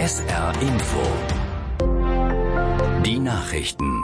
SR Info. Die Nachrichten.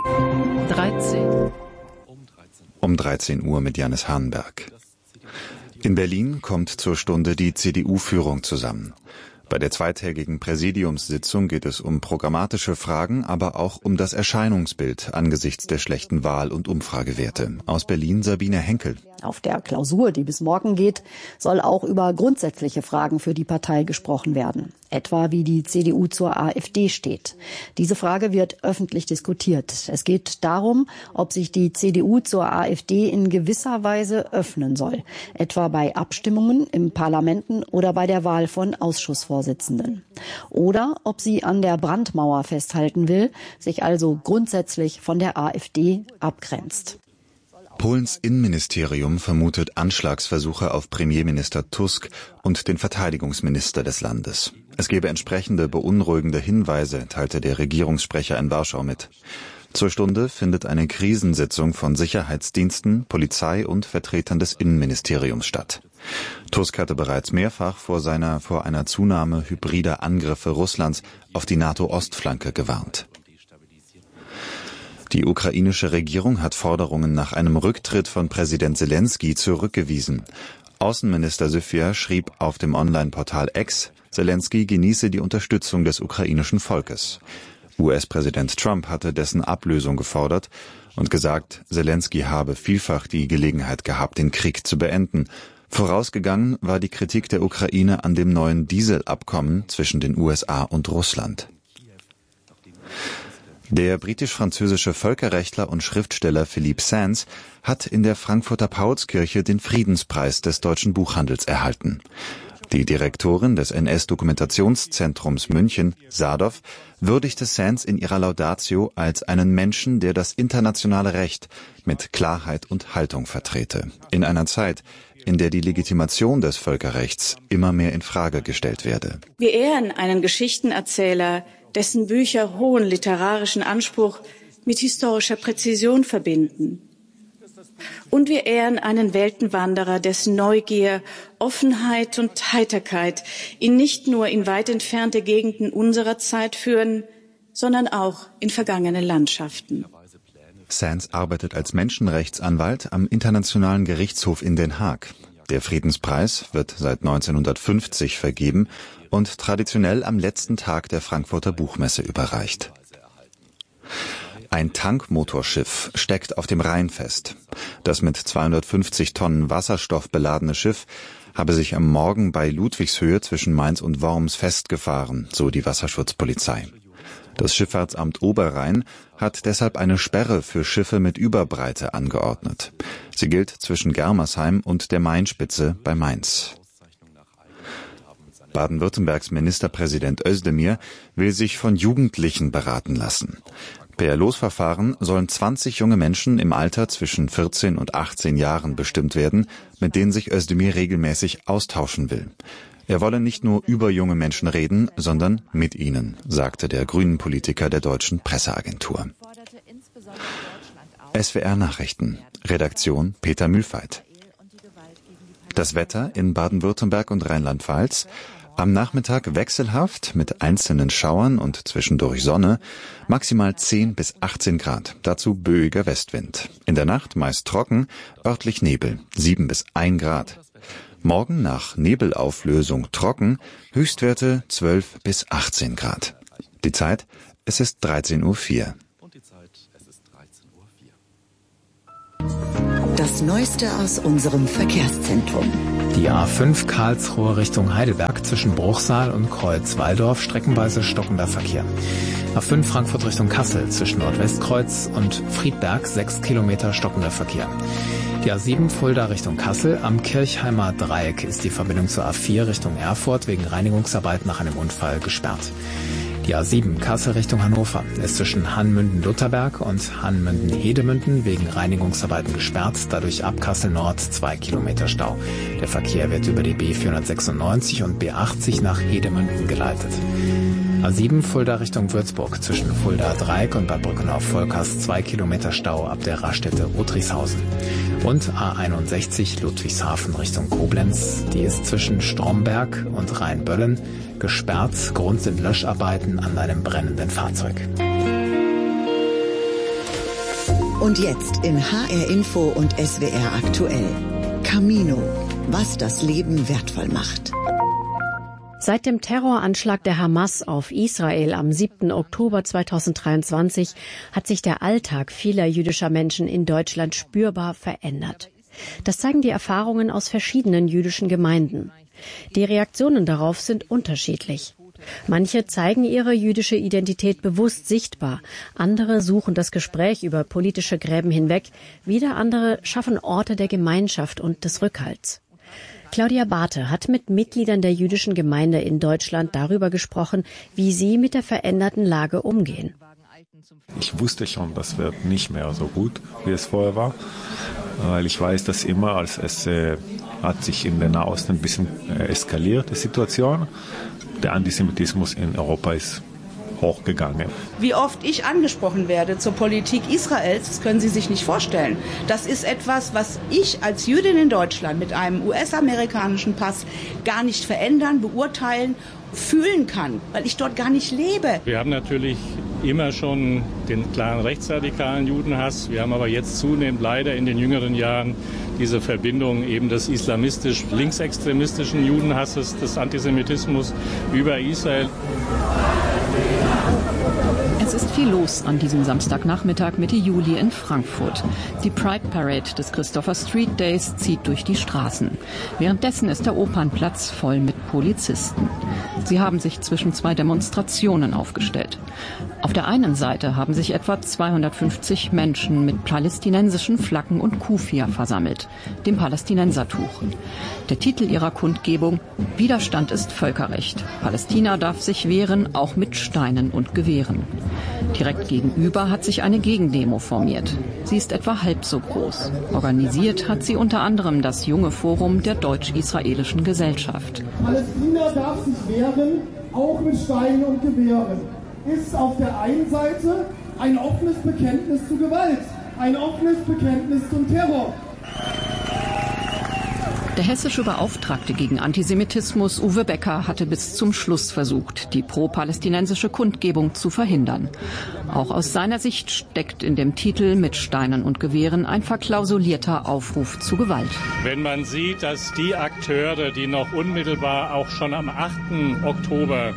Um 13 Uhr mit Janis Hahnberg. In Berlin kommt zur Stunde die CDU-Führung zusammen. Bei der zweitägigen Präsidiumssitzung geht es um programmatische Fragen, aber auch um das Erscheinungsbild angesichts der schlechten Wahl- und Umfragewerte. Aus Berlin Sabine Henkel. Auf der Klausur, die bis morgen geht, soll auch über grundsätzliche Fragen für die Partei gesprochen werden. Etwa wie die CDU zur AfD steht. Diese Frage wird öffentlich diskutiert. Es geht darum, ob sich die CDU zur AfD in gewisser Weise öffnen soll. Etwa bei Abstimmungen im Parlamenten oder bei der Wahl von Ausschussvorsitzenden. Oder ob sie an der Brandmauer festhalten will, sich also grundsätzlich von der AfD abgrenzt. Polens Innenministerium vermutet Anschlagsversuche auf Premierminister Tusk und den Verteidigungsminister des Landes. Es gebe entsprechende beunruhigende Hinweise, teilte der Regierungssprecher in Warschau mit. Zur Stunde findet eine Krisensitzung von Sicherheitsdiensten, Polizei und Vertretern des Innenministeriums statt. Tusk hatte bereits mehrfach vor einer Zunahme hybrider Angriffe Russlands auf die NATO-Ostflanke gewarnt. Die ukrainische Regierung hat Forderungen nach einem Rücktritt von Präsident Selenskyj zurückgewiesen. Außenminister Syfyr schrieb auf dem Online-Portal X, Selenskyj genieße die Unterstützung des ukrainischen Volkes. US-Präsident Trump hatte dessen Ablösung gefordert und gesagt, Selenskyj habe vielfach die Gelegenheit gehabt, den Krieg zu beenden. Vorausgegangen war die Kritik der Ukraine an dem neuen Dieselabkommen zwischen den USA und Russland. Der britisch-französische Völkerrechtler und Schriftsteller Philippe Sands hat in der Frankfurter Paulskirche den Friedenspreis des deutschen Buchhandels erhalten. Die Direktorin des NS-Dokumentationszentrums München, Sadow, würdigte Sands in ihrer Laudatio als einen Menschen, der das internationale Recht mit Klarheit und Haltung vertrete. In einer Zeit, in der die Legitimation des Völkerrechts immer mehr in Frage gestellt werde. Wir ehren einen Geschichtenerzähler, dessen Bücher hohen literarischen Anspruch mit historischer Präzision verbinden. Und wir ehren einen Weltenwanderer, dessen Neugier, Offenheit und Heiterkeit ihn nicht nur in weit entfernte Gegenden unserer Zeit führen, sondern auch in vergangene Landschaften. Sands arbeitet als Menschenrechtsanwalt am Internationalen Gerichtshof in Den Haag. Der Friedenspreis wird seit 1950 vergeben und traditionell am letzten Tag der Frankfurter Buchmesse überreicht. Ein Tankmotorschiff steckt auf dem Rhein fest. Das mit 250 Tonnen Wasserstoff beladene Schiff habe sich am Morgen bei Ludwigshöhe zwischen Mainz und Worms festgefahren, so die Wasserschutzpolizei. Das Schifffahrtsamt Oberrhein hat deshalb eine Sperre für Schiffe mit Überbreite angeordnet. Sie gilt zwischen Germersheim und der Mainspitze bei Mainz. Baden-Württembergs Ministerpräsident Özdemir will sich von Jugendlichen beraten lassen. Per Losverfahren sollen 20 junge Menschen im Alter zwischen 14 und 18 Jahren bestimmt werden, mit denen sich Özdemir regelmäßig austauschen will. Er wolle nicht nur über junge Menschen reden, sondern mit ihnen, sagte der Grünen-Politiker der Deutschen Presseagentur. SWR Nachrichten. Redaktion Peter Mühlfeit. Das Wetter in Baden-Württemberg und Rheinland-Pfalz. Am Nachmittag wechselhaft mit einzelnen Schauern und zwischendurch Sonne, maximal 10 bis 18 Grad, dazu böiger Westwind. In der Nacht meist trocken, örtlich Nebel, 7 bis 1 Grad. Morgen nach Nebelauflösung trocken, Höchstwerte 12 bis 18 Grad. Die Zeit, es ist 13:04 Uhr. Das Neueste aus unserem Verkehrszentrum. Die A5 Karlsruhe Richtung Heidelberg zwischen Bruchsal und Kreuz-Walldorf streckenweise stockender Verkehr. A5 Frankfurt Richtung Kassel zwischen Nordwestkreuz und Friedberg 6 Kilometer stockender Verkehr. Die A7 Fulda Richtung Kassel am Kirchheimer Dreieck ist die Verbindung zur A4 Richtung Erfurt wegen Reinigungsarbeit nach einem Unfall gesperrt. Die A7 Kassel Richtung Hannover ist zwischen Hannmünden-Lutherberg und Hannmünden-Hedemünden wegen Reinigungsarbeiten gesperrt, dadurch ab Kassel Nord 2 Kilometer Stau. Der Verkehr wird über die B496 und B80 nach Hedemünden geleitet. A7 Fulda Richtung Würzburg zwischen Fulda-Dreieck und Bad Brückenhof-Volkers 2 Kilometer Stau ab der Raststätte Otrichshausen. Und A61 Ludwigshafen Richtung Koblenz. Die ist zwischen Stromberg und Rheinböllen gesperrt. Grund sind Löscharbeiten an einem brennenden Fahrzeug. Und jetzt in HR Info und SWR aktuell. Camino, was das Leben wertvoll macht. Seit dem Terroranschlag der Hamas auf Israel am 7. Oktober 2023 hat sich der Alltag vieler jüdischer Menschen in Deutschland spürbar verändert. Das zeigen die Erfahrungen aus verschiedenen jüdischen Gemeinden. Die Reaktionen darauf sind unterschiedlich. Manche zeigen ihre jüdische Identität bewusst sichtbar, andere suchen das Gespräch über politische Gräben hinweg, wieder andere schaffen Orte der Gemeinschaft und des Rückhalts. Claudia Barthe hat mit Mitgliedern der jüdischen Gemeinde in Deutschland darüber gesprochen, wie sie mit der veränderten Lage umgehen. Ich wusste schon, das wird nicht mehr so gut, wie es vorher war, weil ich weiß, dass immer, als es hat sich in der Nahosten ein bisschen eskaliert, die Situation. Der Antisemitismus in Europa ist hochgegangen. Wie oft ich angesprochen werde zur Politik Israels, das können Sie sich nicht vorstellen. Das ist etwas, was ich als Jüdin in Deutschland mit einem US-amerikanischen Pass gar nicht verändern, beurteilen, fühlen kann, weil ich dort gar nicht lebe. Wir haben natürlich immer schon den klaren rechtsradikalen Judenhass. Wir haben aber jetzt zunehmend leider in den jüngeren Jahren diese Verbindung eben des islamistisch-linksextremistischen Judenhasses, des Antisemitismus über Israel. Es ist viel los an diesem Samstagnachmittag Mitte Juli in Frankfurt. Die Pride Parade des Christopher Street Days zieht durch die Straßen. Währenddessen ist der Opernplatz voll mit Polizisten. Sie haben sich zwischen zwei Demonstrationen aufgestellt. Auf der einen Seite haben sich etwa 250 Menschen mit palästinensischen Flaggen und Kufia versammelt, dem Palästinensertuch. Der Titel ihrer Kundgebung: Widerstand ist Völkerrecht. Palästina darf sich wehren, auch mit Steinen und Gewehren. Direkt gegenüber hat sich eine Gegendemo formiert. Sie ist etwa halb so groß. Organisiert hat sie unter anderem das junge Forum der deutsch-israelischen Gesellschaft. Palästina darf sich wehren, auch mit Steinen und Gewehren. Ist auf der einen Seite ein offenes Bekenntnis zu Gewalt, ein offenes Bekenntnis zum Terror. Der hessische Beauftragte gegen Antisemitismus, Uwe Becker, hatte bis zum Schluss versucht, die pro-palästinensische Kundgebung zu verhindern. Auch aus seiner Sicht steckt in dem Titel mit Steinen und Gewehren ein verklausulierter Aufruf zu Gewalt. Wenn man sieht, dass die Akteure, die noch unmittelbar auch schon am 8. Oktober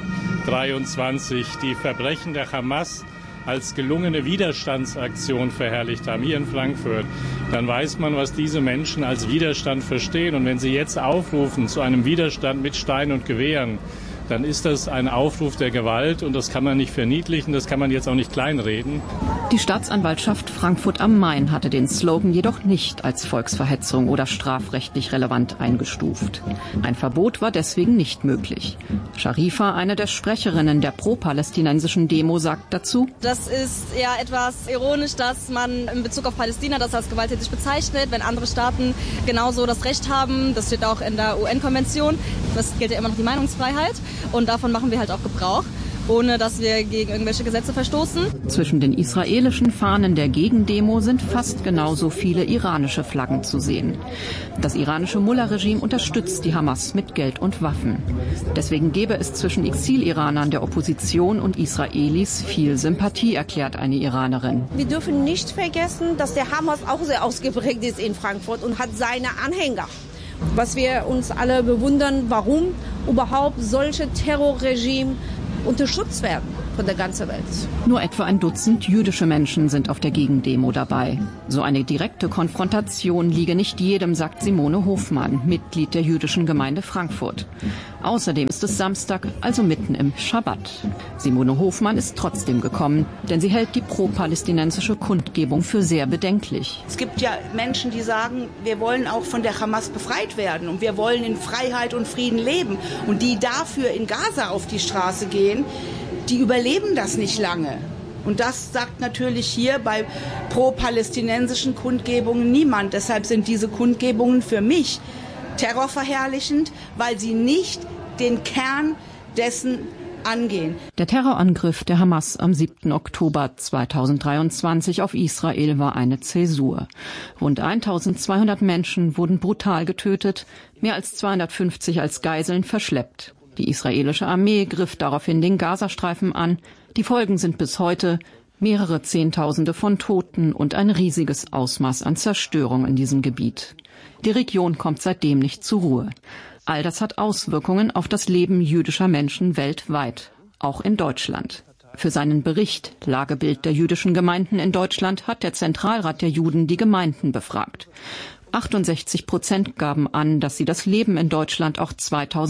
23 die Verbrechen der Hamas als gelungene Widerstandsaktion verherrlicht haben, hier in Frankfurt, dann weiß man, was diese Menschen als Widerstand verstehen. Und wenn sie jetzt aufrufen zu einem Widerstand mit Steinen und Gewehren, dann ist das ein Aufruf der Gewalt und das kann man nicht verniedlichen, das kann man jetzt auch nicht kleinreden. Die Staatsanwaltschaft Frankfurt am Main hatte den Slogan jedoch nicht als Volksverhetzung oder strafrechtlich relevant eingestuft. Ein Verbot war deswegen nicht möglich. Sharifa, eine der Sprecherinnen der pro-palästinensischen Demo, sagt dazu: Das ist ja etwas ironisch, dass man in Bezug auf Palästina das als gewalttätig bezeichnet, wenn andere Staaten genauso das Recht haben. Das steht auch in der UN-Konvention. Das gilt ja immer noch die Meinungsfreiheit. Und davon machen wir halt auch Gebrauch, ohne dass wir gegen irgendwelche Gesetze verstoßen. Zwischen den israelischen Fahnen der Gegendemo sind fast genauso viele iranische Flaggen zu sehen. Das iranische Mullah-Regime unterstützt die Hamas mit Geld und Waffen. Deswegen gäbe es zwischen Exil-Iranern der Opposition und Israelis viel Sympathie, erklärt eine Iranerin. Wir dürfen nicht vergessen, dass der Hamas auch sehr ausgeprägt ist in Frankfurt und hat seine Anhänger. Was wir uns alle bewundern, warum überhaupt solche Terrorregime unterstützt werden von der ganzen Welt. Nur etwa ein Dutzend jüdische Menschen sind auf der Gegendemo dabei. So eine direkte Konfrontation liege nicht jedem, sagt Simone Hofmann, Mitglied der jüdischen Gemeinde Frankfurt. Außerdem ist es Samstag, also mitten im Schabbat. Simone Hofmann ist trotzdem gekommen, denn sie hält die pro-palästinensische Kundgebung für sehr bedenklich. Es gibt ja Menschen, die sagen, wir wollen auch von der Hamas befreit werden und wir wollen in Freiheit und Frieden leben. Und die dafür in Gaza auf die Straße gehen, die überleben das nicht lange. Und das sagt natürlich hier bei pro-palästinensischen Kundgebungen niemand. Deshalb sind diese Kundgebungen für mich terrorverherrlichend, weil sie nicht den Kern dessen angehen. Der Terrorangriff der Hamas am 7. Oktober 2023 auf Israel war eine Zäsur. Rund 1200 Menschen wurden brutal getötet, mehr als 250 als Geiseln verschleppt. Die israelische Armee griff daraufhin den Gazastreifen an. Die Folgen sind bis heute mehrere Zehntausende von Toten und ein riesiges Ausmaß an Zerstörung in diesem Gebiet. Die Region kommt seitdem nicht zur Ruhe. All das hat Auswirkungen auf das Leben jüdischer Menschen weltweit, auch in Deutschland. Für seinen Bericht Lagebild der jüdischen Gemeinden in Deutschland hat der Zentralrat der Juden die Gemeinden befragt. 68% gaben an, dass sie das Leben in Deutschland auch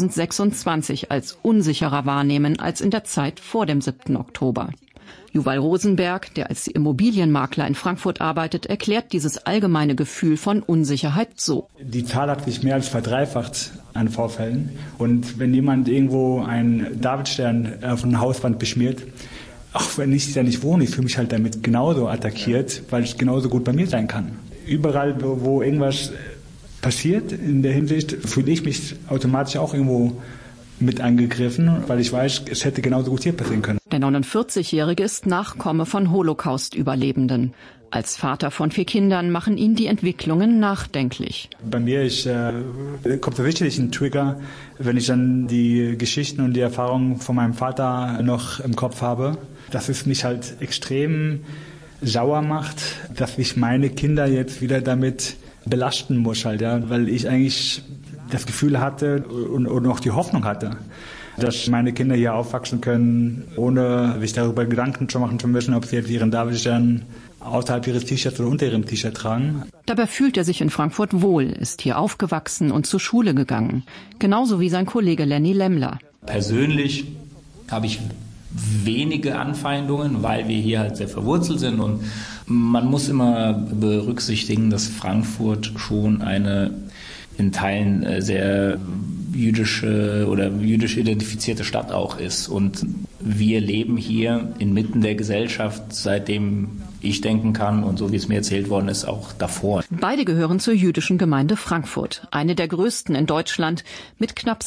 2026 als unsicherer wahrnehmen als in der Zeit vor dem 7. Oktober. Yuval Rosenberg, der als Immobilienmakler in Frankfurt arbeitet, erklärt dieses allgemeine Gefühl von Unsicherheit so. Die Zahl hat sich mehr als verdreifacht an Vorfällen. Und wenn jemand irgendwo einen Davidstern auf eine Hauswand beschmiert, auch wenn ich da nicht wohne, ich fühle mich halt damit genauso attackiert, weil es genauso gut bei mir sein kann. Überall, wo irgendwas passiert in der Hinsicht, fühle ich mich automatisch auch irgendwo mit angegriffen, weil ich weiß, es hätte genauso gut hier passieren können. Der 49-Jährige ist Nachkomme von Holocaust-Überlebenden. Als Vater von 4 Kindern machen ihn die Entwicklungen nachdenklich. Bei mir kommt tatsächlich ein Trigger, wenn ich dann die Geschichten und die Erfahrungen von meinem Vater noch im Kopf habe, dass es mich halt extrem sauer macht, dass ich meine Kinder jetzt wieder damit belasten muss, halt, ja, weil ich eigentlich das Gefühl hatte und auch die Hoffnung hatte, dass meine Kinder hier aufwachsen können, ohne sich darüber Gedanken zu machen zu müssen, ob sie jetzt ihren Davidstern außerhalb ihres T-Shirts oder unter ihrem T-Shirt tragen. Dabei fühlt er sich in Frankfurt wohl, ist hier aufgewachsen und zur Schule gegangen. Genauso wie sein Kollege Lenny Lemmler. Persönlich habe ich wenige Anfeindungen, weil wir hier halt sehr verwurzelt sind. Und man muss immer berücksichtigen, dass Frankfurt schon eine in Teilen sehr jüdische oder jüdisch identifizierte Stadt auch ist. Und wir leben hier inmitten der Gesellschaft, seitdem ich denken kann und so wie es mir erzählt worden ist, auch davor. Beide gehören zur jüdischen Gemeinde Frankfurt, eine der größten in Deutschland mit knapp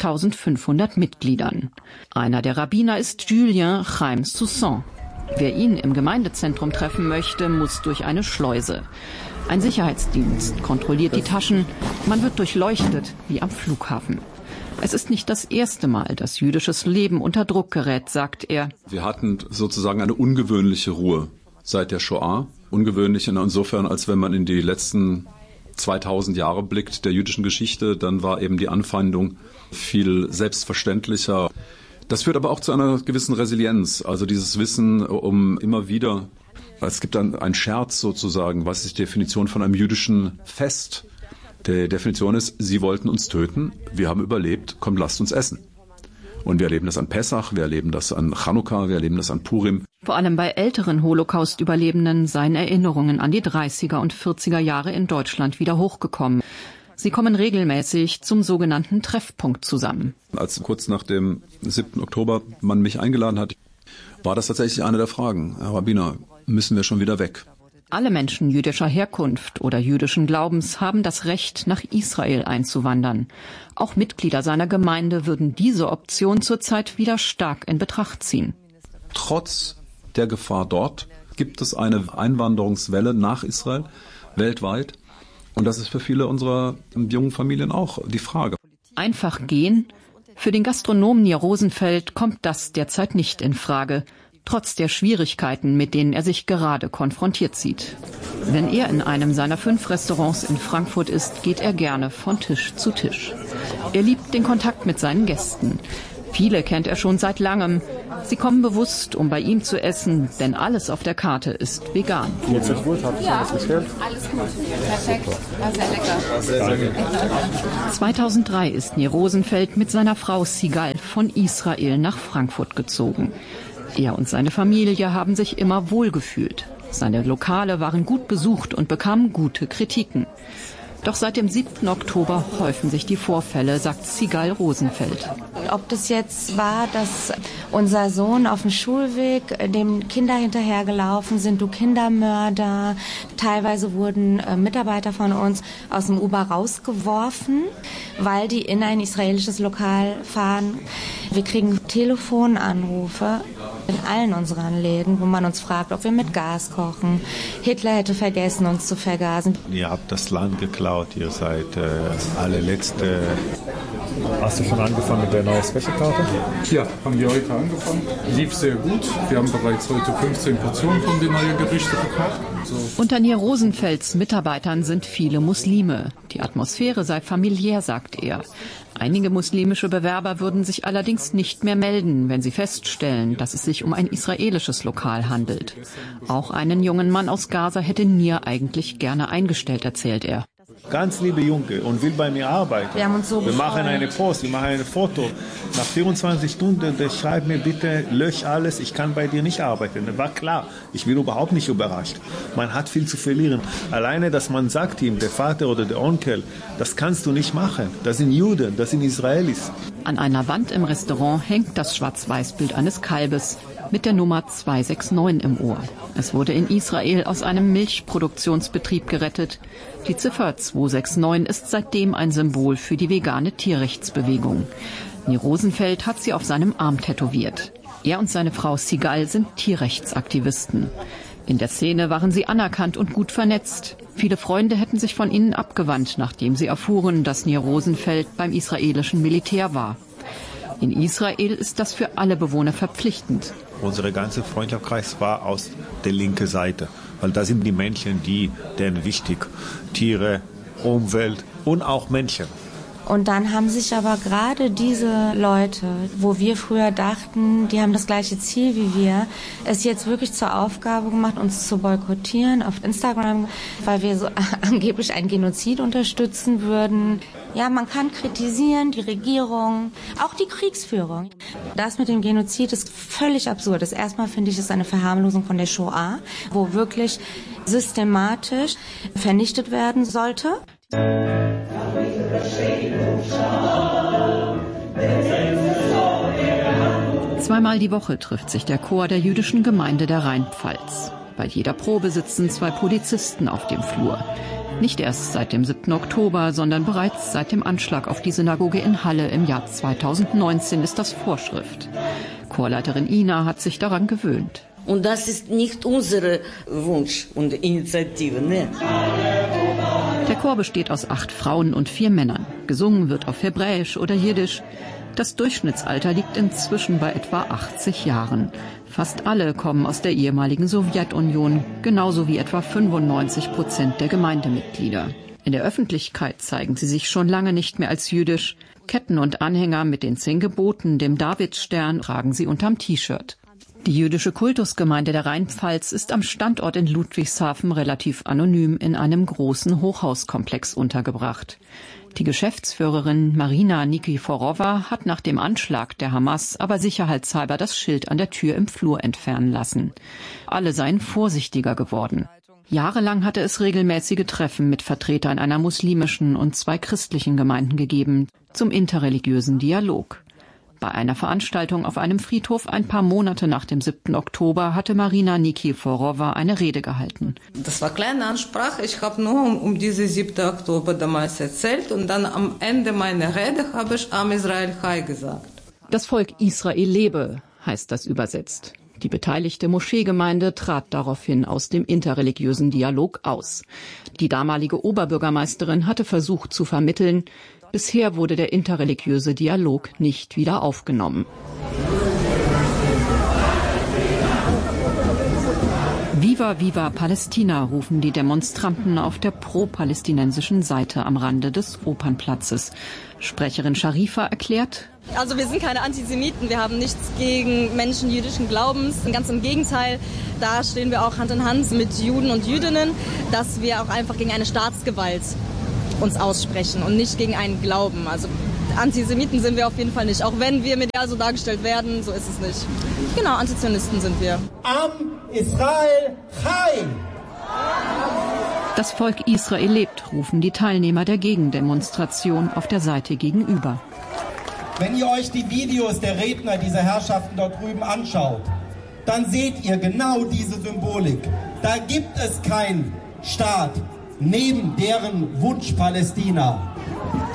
6.500 Mitgliedern. Einer der Rabbiner ist Julien Chaim Soussan. Wer ihn im Gemeindezentrum treffen möchte, muss durch eine Schleuse. Ein Sicherheitsdienst kontrolliert die Taschen. Man wird durchleuchtet wie am Flughafen. Es ist nicht das erste Mal, dass jüdisches Leben unter Druck gerät, sagt er. Wir hatten sozusagen eine ungewöhnliche Ruhe seit der Shoah. Ungewöhnlich insofern, als wenn man in die letzten 2000 Jahre blickt der jüdischen Geschichte, dann war eben die Anfeindung viel selbstverständlicher. Das führt aber auch zu einer gewissen Resilienz, also dieses Wissen um immer wieder. Es gibt dann einen Scherz sozusagen, was ist die Definition von einem jüdischen Fest? Die Definition ist, sie wollten uns töten, wir haben überlebt, kommt, lasst uns essen. Und wir erleben das an Pessach, wir erleben das an Chanukka, wir erleben das an Purim. Vor allem bei älteren Holocaust-Überlebenden seien Erinnerungen an die 30er und 40er Jahre in Deutschland wieder hochgekommen. Sie kommen regelmäßig zum sogenannten Treffpunkt zusammen. Als kurz nach dem 7. Oktober man mich eingeladen hat, war das tatsächlich eine der Fragen. Herr Rabbiner, müssen wir schon wieder weg? Alle Menschen jüdischer Herkunft oder jüdischen Glaubens haben das Recht, nach Israel einzuwandern. Auch Mitglieder seiner Gemeinde würden diese Option zurzeit wieder stark in Betracht ziehen. Trotz der Gefahr dort gibt es eine Einwanderungswelle nach Israel weltweit. Und das ist für viele unserer jungen Familien auch die Frage. Einfach gehen? Für den Gastronomen Nir Rosenfeld kommt das derzeit nicht in Frage, trotz der Schwierigkeiten, mit denen er sich gerade konfrontiert sieht. Wenn er in einem seiner 5 Restaurants in Frankfurt ist, geht er gerne von Tisch zu Tisch. Er liebt den Kontakt mit seinen Gästen. Viele kennt er schon seit langem. Sie kommen bewusst, um bei ihm zu essen, denn alles auf der Karte ist vegan. Jetzt ist gut, habt ihr schon was bestellt? Alles gut, perfekt, war sehr lecker. Sehr, sehr gut. 2003 ist Nir Rosenfeld mit seiner Frau Sigal von Israel nach Frankfurt gezogen. Er und seine Familie haben sich immer wohlgefühlt. Seine Lokale waren gut besucht und bekamen gute Kritiken. Doch seit dem 7. Oktober häufen sich die Vorfälle, sagt Sigal Rosenfeld. Ob das jetzt war, dass unser Sohn auf dem Schulweg dem Kinder hinterhergelaufen sind, du Kindermörder. Teilweise wurden Mitarbeiter von uns aus dem Uber rausgeworfen, weil die in ein israelisches Lokal fahren. Wir kriegen Telefonanrufe in allen unseren Läden, wo man uns fragt, ob wir mit Gas kochen. Hitler hätte vergessen, uns zu vergasen. Ihr habt das Land geklaut, ihr seid allerletzte. Hast du schon angefangen mit der neuen Special-Karte? Ja, haben wir heute angefangen. Lief sehr gut. Wir haben bereits heute 15 Portionen von den neuen Gerichten verkauft. Unter Nir Rosenfelds Mitarbeitern sind viele Muslime. Die Atmosphäre sei familiär, sagt er. Einige muslimische Bewerber würden sich allerdings nicht mehr melden, wenn sie feststellen, dass es sich um ein israelisches Lokal handelt. Auch einen jungen Mann aus Gaza hätte Nir eigentlich gerne eingestellt, erzählt er. Ganz liebe Junge und will bei mir arbeiten. Wir machen eine Post, wir machen ein Foto. Nach 24 Stunden, der schreibt mir bitte, lösch alles, ich kann bei dir nicht arbeiten. Das war klar, ich bin überhaupt nicht überrascht. Man hat viel zu verlieren. Alleine, dass man sagt ihm, der Vater oder der Onkel, das kannst du nicht machen. Das sind Juden, das sind Israelis. An einer Wand im Restaurant hängt das Schwarz-Weiß-Bild eines Kalbes mit der Nummer 269 im Ohr. Es wurde in Israel aus einem Milchproduktionsbetrieb gerettet. Die Ziffer 269 ist seitdem ein Symbol für die vegane Tierrechtsbewegung. Nir Rosenfeld hat sie auf seinem Arm tätowiert. Er und seine Frau Sigal sind Tierrechtsaktivisten. In der Szene waren sie anerkannt und gut vernetzt. Viele Freunde hätten sich von ihnen abgewandt, nachdem sie erfuhren, dass Nir Rosenfeld beim israelischen Militär war. In Israel ist das für alle Bewohner verpflichtend. Unser ganzer Freundschaftskreis war aus der linken Seite, weil da sind die Menschen, denen wichtig, Tiere, Umwelt und auch Menschen. Und dann haben sich aber gerade diese Leute, wo wir früher dachten, die haben das gleiche Ziel wie wir, es jetzt wirklich zur Aufgabe gemacht, uns zu boykottieren auf Instagram, weil wir so angeblich einen Genozid unterstützen würden. Ja, man kann kritisieren, die Regierung, auch die Kriegsführung. Das mit dem Genozid ist völlig absurd. Erstmal finde ich es eine Verharmlosung von der Shoah, wo wirklich systematisch vernichtet werden sollte. Zweimal die Woche trifft sich der Chor der jüdischen Gemeinde der Rheinpfalz. Bei jeder Probe sitzen 2 Polizisten auf dem Flur. Nicht erst seit dem 7. Oktober, sondern bereits seit dem Anschlag auf die Synagoge in Halle im Jahr 2019 ist das Vorschrift. Chorleiterin Ina hat sich daran gewöhnt. Und das ist nicht unser Wunsch und Initiative, ne? Der Chor besteht aus 8 Frauen und 4 Männern. Gesungen wird auf Hebräisch oder Jiddisch. Das Durchschnittsalter liegt inzwischen bei etwa 80 Jahren. Fast alle kommen aus der ehemaligen Sowjetunion, genauso wie etwa 95% der Gemeindemitglieder. In der Öffentlichkeit zeigen sie sich schon lange nicht mehr als jüdisch. Ketten und Anhänger mit den 10 Geboten, dem Davidstern, tragen sie unterm T-Shirt. Die jüdische Kultusgemeinde der Rheinpfalz ist am Standort in Ludwigshafen relativ anonym in einem großen Hochhauskomplex untergebracht. Die Geschäftsführerin Marina Nikiforowa hat nach dem Anschlag der Hamas aber sicherheitshalber das Schild an der Tür im Flur entfernen lassen. Alle seien vorsichtiger geworden. Jahrelang hatte es regelmäßige Treffen mit Vertretern einer muslimischen und 2 christlichen Gemeinden gegeben, zum interreligiösen Dialog. Bei einer Veranstaltung auf einem Friedhof ein paar Monate nach dem 7. Oktober hatte Marina Nikiforowa eine Rede gehalten. Das war eine kleine Ansprache. Ich habe nur um diese 7. Oktober damals erzählt und dann am Ende meiner Rede habe ich Am Israel Chai gesagt. Das Volk Israel lebe, heißt das übersetzt. Die beteiligte Moscheegemeinde trat daraufhin aus dem interreligiösen Dialog aus. Die damalige Oberbürgermeisterin hatte versucht zu vermitteln. Bisher wurde der interreligiöse Dialog nicht wieder aufgenommen. Viva, viva Palästina, rufen die Demonstranten auf der pro-palästinensischen Seite am Rande des Opernplatzes. Sprecherin Sharifa erklärt: Also wir sind keine Antisemiten, wir haben nichts gegen Menschen jüdischen Glaubens. Ganz im Gegenteil, da stehen wir auch Hand in Hand mit Juden und Jüdinnen, dass wir auch einfach gegen eine Staatsgewalt uns aussprechen und nicht gegen einen Glauben. Also Antisemiten sind wir auf jeden Fall nicht, auch wenn wir medial so dargestellt werden, so ist es nicht. Genau, Antizionisten sind wir. Am Israel Chai! Das Volk Israel lebt, rufen die Teilnehmer der Gegendemonstration auf der Seite gegenüber. Wenn ihr euch die Videos der Redner dieser Herrschaften dort drüben anschaut, dann seht ihr genau diese Symbolik. Da gibt es keinen Staat neben deren Wunsch Palästina.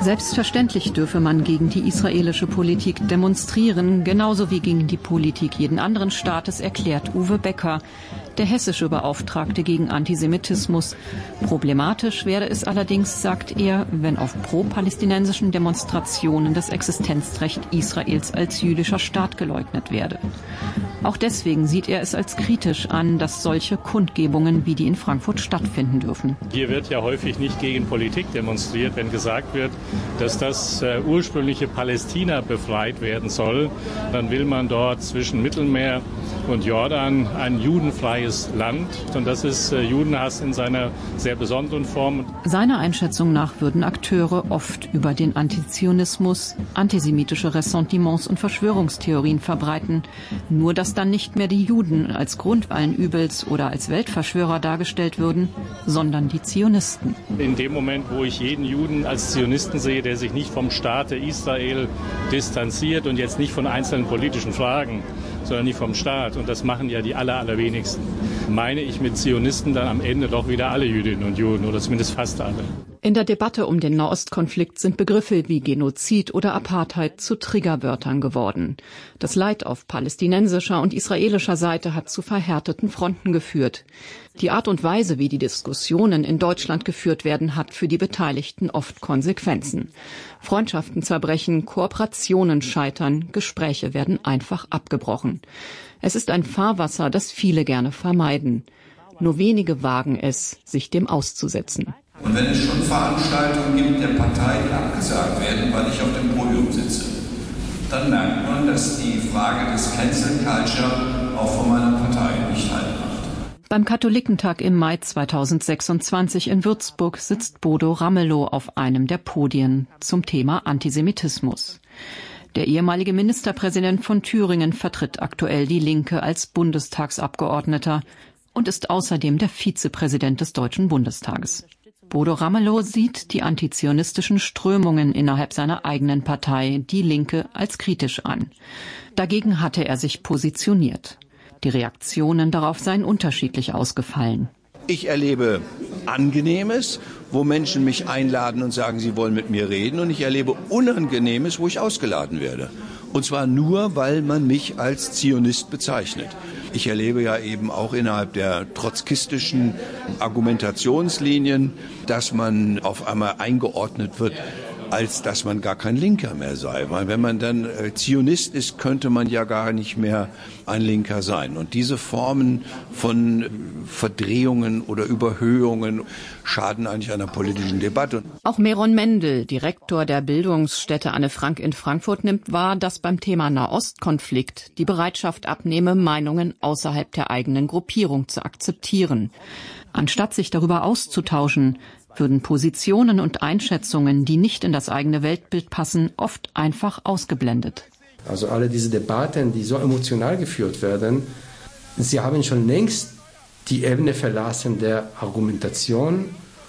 Selbstverständlich dürfe man gegen die israelische Politik demonstrieren, genauso wie gegen die Politik jeden anderen Staates, erklärt Uwe Becker, der hessische Beauftragte gegen Antisemitismus. Problematisch werde es allerdings, sagt er, wenn auf pro-palästinensischen Demonstrationen das Existenzrecht Israels als jüdischer Staat geleugnet werde. Auch deswegen sieht er es als kritisch an, dass solche Kundgebungen wie die in Frankfurt stattfinden dürfen. Hier wird ja häufig nicht gegen Politik demonstriert, wenn gesagt wird, dass das ursprüngliche Palästina befreit werden soll. Dann will man dort zwischen Mittelmeer und Jordan ein judenfreies Land. Und das ist Judenhass in seiner sehr besonderen Form. Seiner Einschätzung nach würden Akteure oft über den Antizionismus, antisemitische Ressentiments und Verschwörungstheorien verbreiten. Nur dass dann nicht mehr die Juden als Grund allen Übels oder als Weltverschwörer dargestellt würden, sondern die Zionisten. In dem Moment, wo ich jeden Juden als Zionisten sehe, der sich nicht vom Staate Israel distanziert und jetzt nicht von einzelnen politischen Fragen, sondern nicht vom Staat, und das machen ja die allerwenigsten, meine ich mit Zionisten dann am Ende doch wieder alle Jüdinnen und Juden oder zumindest fast alle. In der Debatte um den Nahostkonflikt sind Begriffe wie Genozid oder Apartheid zu Triggerwörtern geworden. Das Leid auf palästinensischer und israelischer Seite hat zu verhärteten Fronten geführt. Die Art und Weise, wie die Diskussionen in Deutschland geführt werden, hat für die Beteiligten oft Konsequenzen. Freundschaften zerbrechen, Kooperationen scheitern, Gespräche werden einfach abgebrochen. Es ist ein Fahrwasser, das viele gerne vermeiden. Nur wenige wagen es, sich dem auszusetzen. Und wenn es schon Veranstaltungen gibt der Partei, die abgesagt werden, weil ich auf dem Podium sitze, dann merkt man, dass die Frage des Cancel Culture auch von meiner Partei nicht Halt macht. Beim Katholikentag im Mai 2026 in Würzburg sitzt Bodo Ramelow auf einem der Podien zum Thema Antisemitismus. Der ehemalige Ministerpräsident von Thüringen vertritt aktuell die Linke als Bundestagsabgeordneter und ist außerdem der Vizepräsident des Deutschen Bundestages. Bodo Ramelow sieht die antizionistischen Strömungen innerhalb seiner eigenen Partei, die Linke, als kritisch an. Dagegen hatte er sich positioniert. Die Reaktionen darauf seien unterschiedlich ausgefallen. Ich erlebe Angenehmes, wo Menschen mich einladen und sagen, sie wollen mit mir reden. Und ich erlebe Unangenehmes, wo ich ausgeladen werde. Und zwar nur, weil man mich als Zionist bezeichnet. Ich erlebe ja eben auch innerhalb der trotzkistischen Argumentationslinien, dass man auf einmal eingeordnet wird, als dass man gar kein Linker mehr sei. Weil wenn man dann Zionist ist, könnte man ja gar nicht mehr ein Linker sein. Und diese Formen von Verdrehungen oder Überhöhungen schaden eigentlich einer politischen Debatte. Auch Meron Mendel, Direktor der Bildungsstätte Anne Frank in Frankfurt, nimmt wahr, dass beim Thema Nahostkonflikt die Bereitschaft abnehme, Meinungen außerhalb der eigenen Gruppierung zu akzeptieren. Anstatt sich darüber auszutauschen, würden Positionen und Einschätzungen, die nicht in das eigene Weltbild passen, oft einfach ausgeblendet. Also alle diese Debatten, die so emotional geführt werden, sie haben schon längst die Ebene verlassen der Argumentation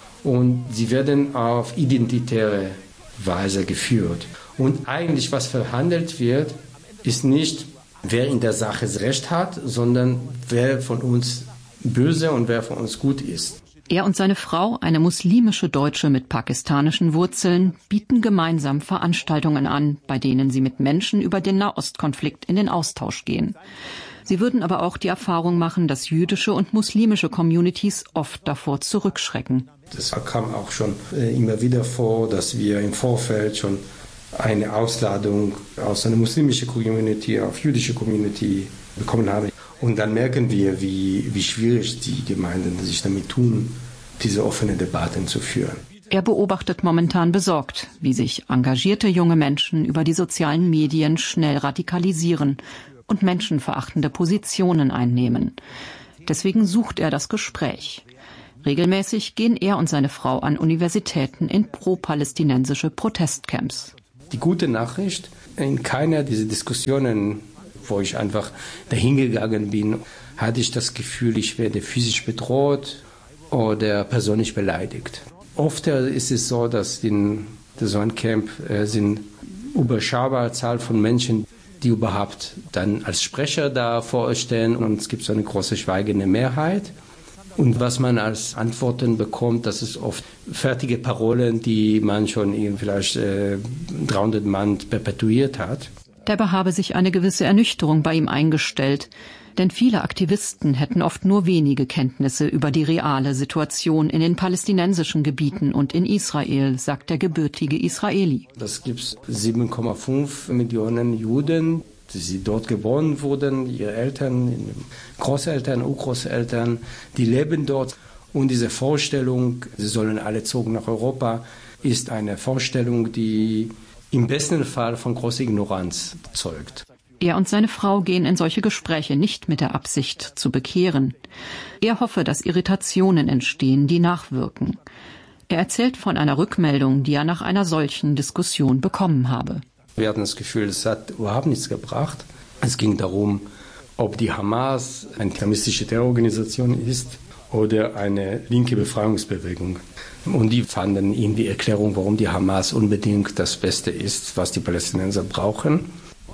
und sie werden auf identitäre Weise geführt. Und eigentlich, was verhandelt wird, ist nicht, wer in der Sache das Recht hat, sondern wer von uns böse und wer von uns gut ist. Er und seine Frau, eine muslimische Deutsche mit pakistanischen Wurzeln, bieten gemeinsam Veranstaltungen an, bei denen sie mit Menschen über den Nahostkonflikt in den Austausch gehen. Sie würden aber auch die Erfahrung machen, dass jüdische und muslimische Communities oft davor zurückschrecken. Das kam auch schon immer wieder vor, dass wir im Vorfeld schon eine Ausladung aus einer muslimischen Community auf jüdische Community bekommen haben. Und dann merken wir, wie schwierig die Gemeinden sich damit tun, diese offene Debatten zu führen. Er beobachtet momentan besorgt, wie sich engagierte junge Menschen über die sozialen Medien schnell radikalisieren und menschenverachtende Positionen einnehmen. Deswegen sucht er das Gespräch. Regelmäßig gehen er und seine Frau an Universitäten in pro-palästinensische Protestcamps. Die gute Nachricht, in keiner dieser Diskussionen, wo ich einfach dahingegangen bin, hatte ich das Gefühl, ich werde physisch bedroht oder persönlich beleidigt. Oft ist es so, dass in so einem Camp sind überschaubare Zahl von Menschen, die überhaupt dann als Sprecher da vorstellen und es gibt so eine große schweigende Mehrheit. Und was man als Antworten bekommt, das ist oft fertige Parolen, die man schon in vielleicht 300 Mann perpetuiert hat. Dabei habe sich eine gewisse Ernüchterung bei ihm eingestellt, denn viele Aktivisten hätten oft nur wenige Kenntnisse über die reale Situation in den palästinensischen Gebieten und in Israel, sagt der gebürtige Israeli. Das gibt 7,5 Millionen Juden, die dort geboren wurden, ihre Eltern, Großeltern, Urgroßeltern, die leben dort. Und diese Vorstellung, sie sollen alle zogen nach Europa, ist eine Vorstellung, die im besten Fall von großer Ignoranz zeugt. Er und seine Frau gehen in solche Gespräche nicht mit der Absicht zu bekehren. Er hoffe, dass Irritationen entstehen, die nachwirken. Er erzählt von einer Rückmeldung, die er nach einer solchen Diskussion bekommen habe. Wir hatten das Gefühl, es hat überhaupt nichts gebracht. Es ging darum, ob die Hamas eine islamistische Terrororganisation ist oder eine linke Befreiungsbewegung. Und die fanden in die Erklärung, warum die Hamas unbedingt das Beste ist, was die Palästinenser brauchen.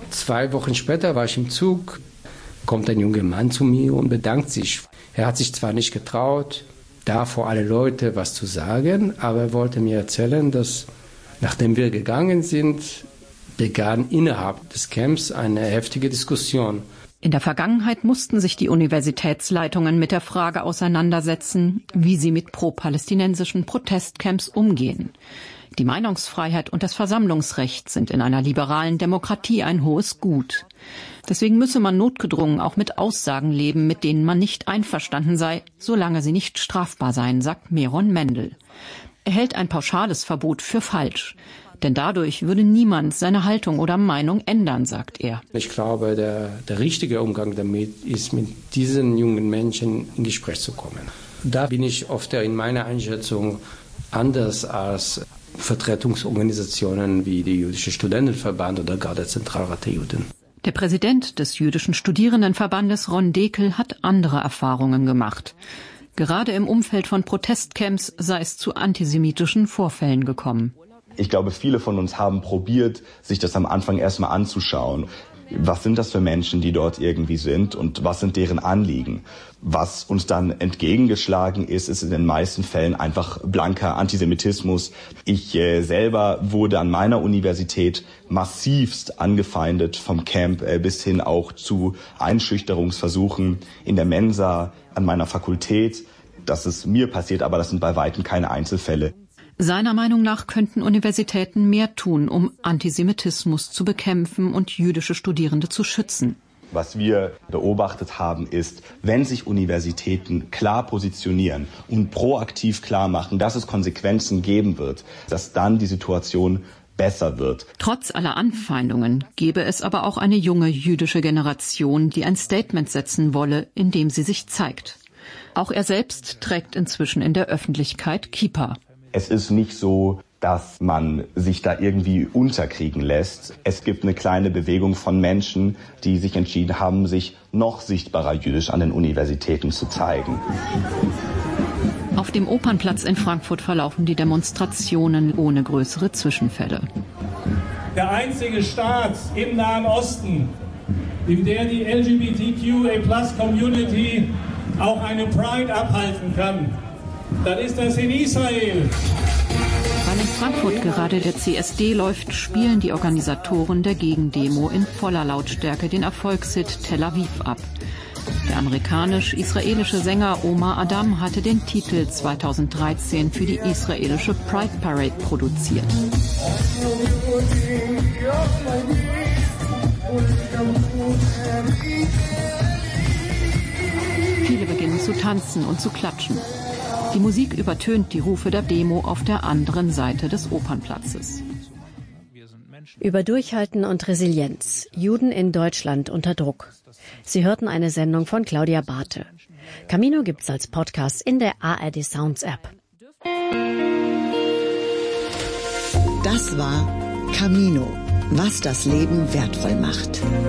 2 Wochen später war ich im Zug, kommt ein junger Mann zu mir und bedankt sich. Er hat sich zwar nicht getraut, da vor alle Leute was zu sagen, aber er wollte mir erzählen, dass nachdem wir gegangen sind, begann innerhalb des Camps eine heftige Diskussion. In der Vergangenheit mussten sich die Universitätsleitungen mit der Frage auseinandersetzen, wie sie mit pro-palästinensischen Protestcamps umgehen. Die Meinungsfreiheit und das Versammlungsrecht sind in einer liberalen Demokratie ein hohes Gut. Deswegen müsse man notgedrungen auch mit Aussagen leben, mit denen man nicht einverstanden sei, solange sie nicht strafbar seien, sagt Meron Mendel. Er hält ein pauschales Verbot für falsch. Denn dadurch würde niemand seine Haltung oder Meinung ändern, sagt er. Ich glaube, der richtige Umgang damit ist, mit diesen jungen Menschen in Gespräch zu kommen. Da bin ich oft in meiner Einschätzung anders als Vertretungsorganisationen wie die Jüdische Studentenverband oder gar der Zentralrat der Juden. Der Präsident des Jüdischen Studierendenverbandes Ron Dekel hat andere Erfahrungen gemacht. Gerade im Umfeld von Protestcamps sei es zu antisemitischen Vorfällen gekommen. Ich glaube, viele von uns haben probiert, sich das am Anfang erstmal anzuschauen. Was sind das für Menschen, die dort irgendwie sind und was sind deren Anliegen? Was uns dann entgegengeschlagen ist in den meisten Fällen einfach blanker Antisemitismus. Ich selber wurde an meiner Universität massivst angefeindet, vom Camp bis hin auch zu Einschüchterungsversuchen in der Mensa an meiner Fakultät. Das ist mir passiert, aber das sind bei weitem keine Einzelfälle. Seiner Meinung nach könnten Universitäten mehr tun, um Antisemitismus zu bekämpfen und jüdische Studierende zu schützen. Was wir beobachtet haben, ist, wenn sich Universitäten klar positionieren und proaktiv klar machen, dass es Konsequenzen geben wird, dass dann die Situation besser wird. Trotz aller Anfeindungen gebe es aber auch eine junge jüdische Generation, die ein Statement setzen wolle, indem sie sich zeigt. Auch er selbst trägt inzwischen in der Öffentlichkeit Kippa. Es ist nicht so, dass man sich da irgendwie unterkriegen lässt. Es gibt eine kleine Bewegung von Menschen, die sich entschieden haben, sich noch sichtbarer jüdisch an den Universitäten zu zeigen. Auf dem Opernplatz in Frankfurt verlaufen die Demonstrationen ohne größere Zwischenfälle. Der einzige Staat im Nahen Osten, in der die LGBTQA+-Community auch eine Pride abhalten kann, dann ist das in Israel. Weil in Frankfurt gerade der CSD läuft, spielen die Organisatoren der Gegendemo in voller Lautstärke den Erfolgshit Tel Aviv ab. Der amerikanisch-israelische Sänger Omar Adam hatte den Titel 2013 für die israelische Pride Parade produziert. Viele beginnen zu tanzen und zu klatschen. Die Musik übertönt die Rufe der Demo auf der anderen Seite des Opernplatzes. Über Durchhalten und Resilienz. Juden in Deutschland unter Druck. Sie hörten eine Sendung von Claudia Barthe. Camino gibt's als Podcast in der ARD Sounds App. Das war Camino, was das Leben wertvoll macht.